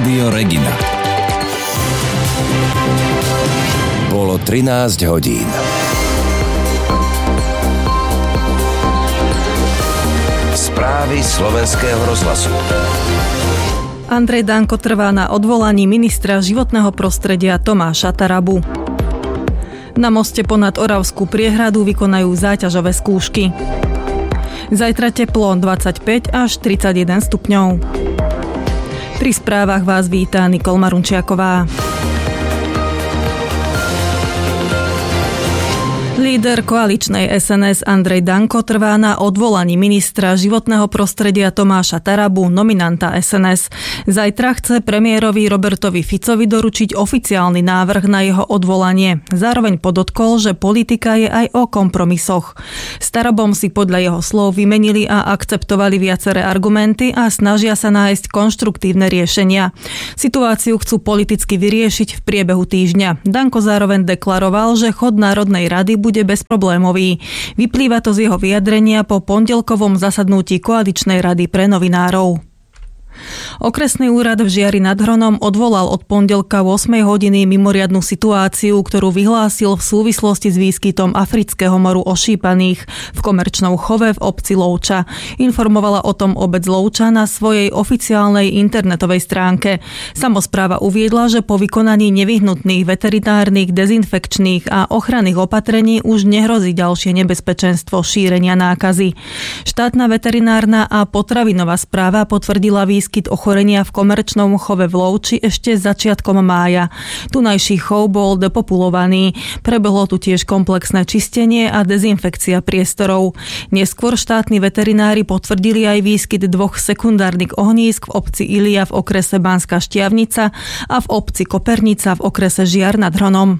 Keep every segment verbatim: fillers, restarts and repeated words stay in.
Rádio Regina. Bolo trinásť hodín. Správy slovenského rozhlasu. Andrej Danko trvá na odvolaní ministra životného prostredia Tomáša Tarabu. Na moste ponad Oravskú priehradu vykonajú záťažové skúšky. Zajtra teplo dvadsaťpäť až tridsaťjeden stupňov. Pri správach vás víta Nikol Marunčiaková. Líder koaličnej es en es Andrej Danko trvá na odvolaní ministra životného prostredia Tomáša Tarabu, nominanta es en es. Zajtra chce premiérovi Robertovi Ficovi doručiť oficiálny návrh na jeho odvolanie. Zároveň podotkol, že politika je aj o kompromisoch. S Tarabom si podľa jeho slov vymenili a akceptovali viaceré argumenty a snažia sa nájsť konštruktívne riešenia. Situáciu chcú politicky vyriešiť v priebehu týždňa. Danko zároveň deklaroval, že chod Národnej rady bude bezproblémový. Vyplýva to z jeho vyjadrenia po pondelkovom zasadnutí koaličnej rady pre novinárov. Okresný úrad v Žiari nad Hronom odvolal od pondelka ôsmej hodiny mimoriadnu situáciu, ktorú vyhlásil v súvislosti s výskytom afrického moru ošípaných v komerčnom chove v obci Lovča. Informovala o tom obec Lovča na svojej oficiálnej internetovej stránke. Samospráva uviedla, že po vykonaní nevyhnutných veterinárnych, dezinfekčných a ochranných opatrení už nehrozí ďalšie nebezpečenstvo šírenia nákazy. Štátna veterinárna a potravinová správa potvrdila výskyt Výskyt ochorenia v komerčnom chove v Lovči ešte začiatkom mája. Tunajší chov bol depopulovaný. Prebehlo tu tiež komplexné čistenie a dezinfekcia priestorov. Neskôr štátni veterinári potvrdili aj výskyt dvoch sekundárnych ohnízk v obci Ilia v okrese Banská Štiavnica a v obci Kopernica v okrese Žiar nad Hronom.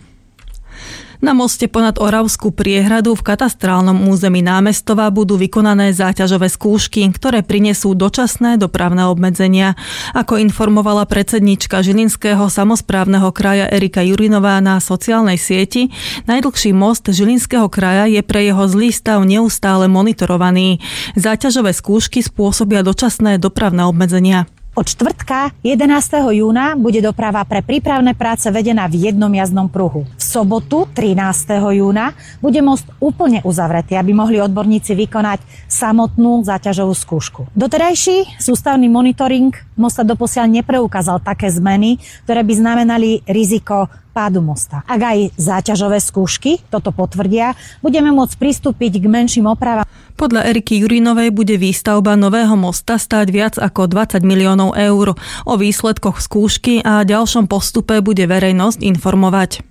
Na moste ponad Oravskú priehradu v katastrálnom území Námestova budú vykonané záťažové skúšky, ktoré prinesú dočasné dopravné obmedzenia. Ako informovala predsednička Žilinského samosprávneho kraja Erika Jurinová na sociálnej sieti, najdlhší most Žilinského kraja je pre jeho zlý stav neustále monitorovaný. Záťažové skúšky spôsobia dočasné dopravné obmedzenia. Od štvrtka jedenásteho júna bude doprava pre prípravné práce vedená v jednom jazdnom pruhu. V sobotu trinásteho júna bude most úplne uzavretý, aby mohli odborníci vykonať samotnú záťažovú skúšku. Doterajší sústavný monitoring mosta doposiaľ nepreukázal také zmeny, ktoré by znamenali riziko pádu mosta. Ak aj záťažové skúšky toto potvrdia, budeme môcť pristúpiť k menším opravám. Podľa Eriky Jurinovej bude výstavba nového mosta stáť viac ako dvadsať miliónov eur. O výsledkoch skúšky a ďalšom postupe bude verejnosť informovať.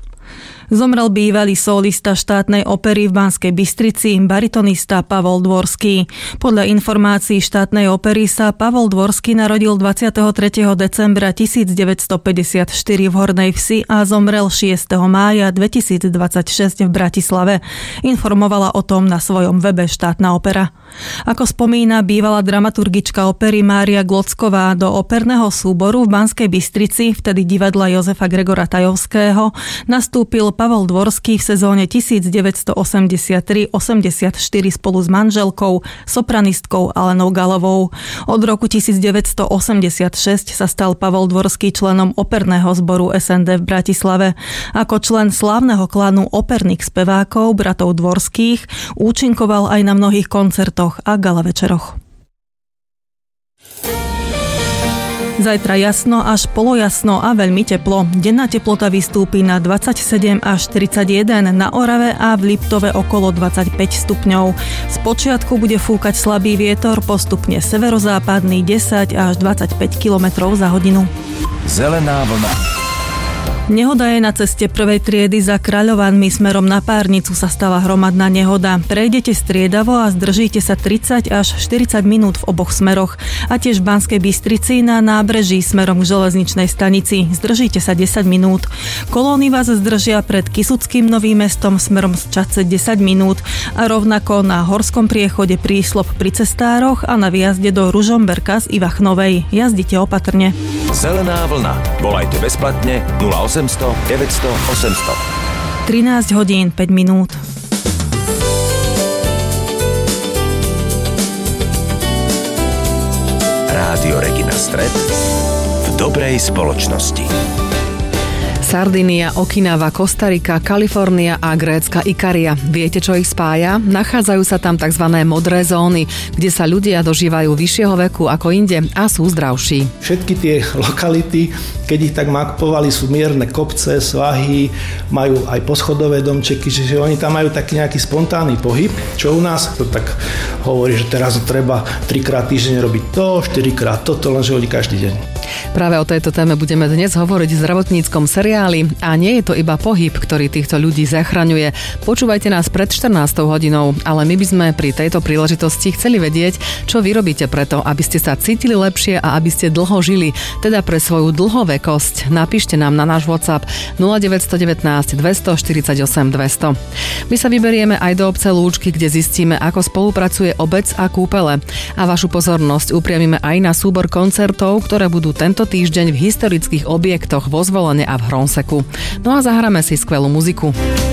Zomrel bývalý solista štátnej opery v Banskej Bystrici, baritonista Pavol Dvorský. Podľa informácií štátnej opery sa Pavol Dvorský narodil dvadsiateho tretieho decembra tisícdeväťstopäťdesiatštyri v Hornej Vsi a zomrel šiesteho mája dvetisícdvadsaťšesť v Bratislave. Informovala o tom na svojom webe štátna opera. Ako spomína bývalá dramaturgička opery Mária Glocková, do operného súboru v Banskej Bystrici, vtedy divadla Jozefa Gregora Tajovského, nastúpil Pavol Dvorský v sezóne devätnásťstoosemdesiattri osemdesiatštyri spolu s manželkou, sopranistkou Alenou Galovou. Od roku devätnásťstoosemdesiatšesť sa stal Pavol Dvorský členom operného zboru es en dé v Bratislave. Ako člen slávneho klanu operných spevákov bratov Dvorských účinkoval aj na mnohých koncertoch a galavečeroch. Zajtra jasno až polojasno a veľmi teplo. Denná teplota vystúpi na dvadsaťsedem až tridsaťjeden, na Orave a v Liptove okolo dvadsaťpäť stupňov. Spočiatku bude fúkať slabý vietor, postupne severozápadný desať až dvadsaťpäť kilometrov za hodinu. Zelená vlna. Nehoda je na ceste prvej triedy za Kráľovanmi smerom na Párnicu sa stala hromadná nehoda. Prejdete striedavo a zdržíte sa tridsať až štyridsať minút v oboch smeroch. A tiež v Banskej Bystrici na nábreží smerom k železničnej stanici. Zdržíte sa desať minút. Kolóny vás zdržia pred Kysuckým Novým Mestom smerom z Čadce desať minút a rovnako na Horskom priechode Príslop pri Cestároch a na výjazde do Ružomberka z Ivachnovej. Jazdite opatrne. Zelená vlna. Volajte bezplatne nula osemsto deväťsto osemsto. trinásť hodín päť minút. Rádio Regina Stred v dobrej spoločnosti. Sardinia, Okinawa, Kostarika, Kalifornia a grécka Ikaria. Viete, čo ich spája? Nachádzajú sa tam tzv. Modré zóny, kde sa ľudia dožívajú vyššieho veku ako inde a sú zdravší. Všetky tie lokality, keď ich tak mapovali, sú mierne kopce, svahy, majú aj poschodové domčeky, čiže oni tam majú taký nejaký spontánny pohyb, čo u nás to tak hovorí, že teraz treba trikrát týždeň robiť to, štyrikrát toto, lenže hodí každý deň. Práve o tejto téme budeme dnes hovoriť v zdravotníckom seriáli a nie je to iba pohyb, ktorý týchto ľudí zachraňuje. Počúvajte nás pred štrnástou hodinou, ale my by sme pri tejto príležitosti chceli vedieť, čo vy robíte preto, aby ste sa cítili lepšie a aby ste dlho žili, teda pre svoju dlhovekosť. Napíšte nám na náš WhatsApp nula deväť jedna deväť dvestoštyridsaťosem dvesto. My sa vyberieme aj do obce Lúčky, kde zistíme, ako spolupracuje obec a kúpele. A vašu pozornosť upriamime aj na súbor koncertov, ktoré budú tento týždeň v historických objektoch vo Zvolene a v Hronseku. No a zahráme si skvelú muziku.